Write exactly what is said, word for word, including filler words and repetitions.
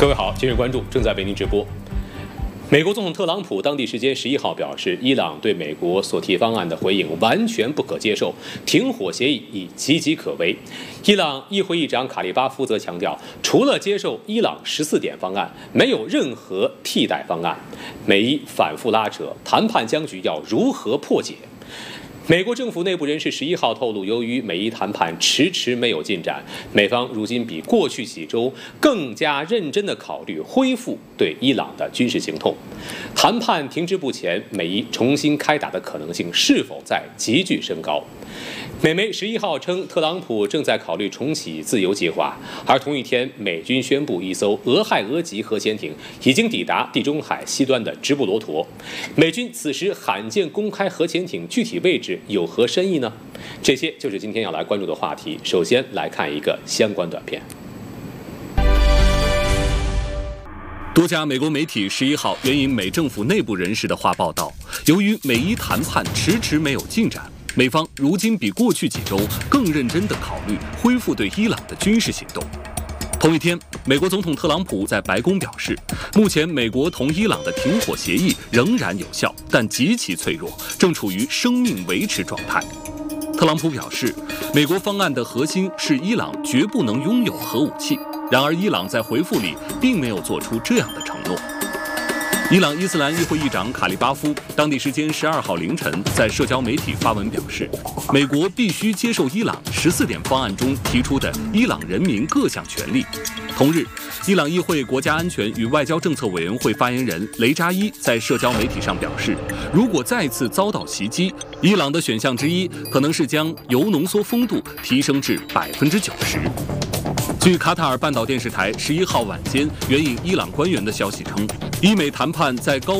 各位好，今日关注正在为您直播。美国总统特朗普当地时间十一号表示，伊朗对美国所提方案的回应完全不可接受，停火协议已岌岌可危。伊朗议会议长卡利巴夫则强调，除了接受伊朗十四点方案，没有任何替代方案。美伊反复拉扯，谈判僵局要如何破解？美国政府内部人士十一号透露，由于美伊谈判迟迟没有进展，美方如今比过去几周更加认真地考虑恢复对伊朗的军事行动。谈判停滞不前，美伊重新开打的可能性是否在急剧升高？美媒十一号称，特朗普正在考虑重启自由计划，而同一天，美军宣布一艘俄亥俄级核潜艇已经抵达地中海西端的直布罗陀。美军此时罕见公开核潜艇具体位置有何深意呢？这些就是今天要来关注的话题。首先来看一个相关短片。 多家美国媒体十一号援引美政府内部人士的话报道，由于美伊谈判迟迟没有进展，美方如今比过去几周更认真地考虑恢复对伊朗的军事行动。同一天，美国总统特朗普在白宫表示，目前美国同伊朗的停火协议仍然有效，但极其脆弱，正处于生命维持状态。特朗普表示，美国方案的核心是伊朗绝不能拥有核武器，然而伊朗在回复里并没有做出这样的承诺。伊朗伊斯兰议会议长卡利巴夫当地时间十二号凌晨在社交媒体发文表示，美国必须接受伊朗十四点方案中提出的伊朗人民各项权利。同日，伊朗议会国家安全与外交政策委员会发言人雷扎伊在社交媒体上表示，如果再次遭到袭击，伊朗的选项之一可能是将铀浓缩丰度提升至百分之九十。据卡塔尔半岛电视台十一号晚间援引伊朗官员的消息称，伊美谈判在高